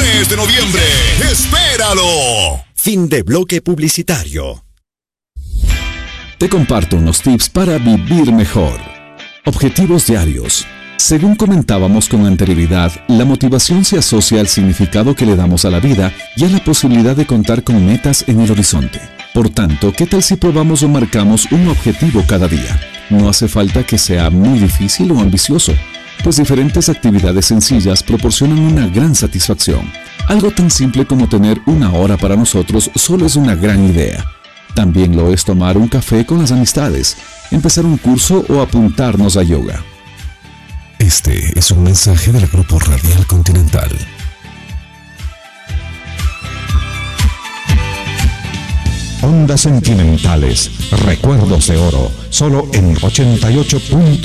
mes de noviembre. ¡Espéralo! Fin de bloque publicitario. Te comparto unos tips para vivir mejor. Objetivos diarios. Según comentábamos con anterioridad, la motivación se asocia al significado que le damos a la vida y a la posibilidad de contar con metas en el horizonte. Por tanto, ¿qué tal si probamos o marcamos un objetivo cada día? No hace falta que sea muy difícil o ambicioso, pues diferentes actividades sencillas proporcionan una gran satisfacción. Algo tan simple como tener una hora para nosotros solo es una gran idea. También lo es tomar un café con las amistades, empezar un curso o apuntarnos a yoga. Este es un mensaje del Grupo Radial Continental. Ondas Sentimentales, recuerdos de oro, solo en 88.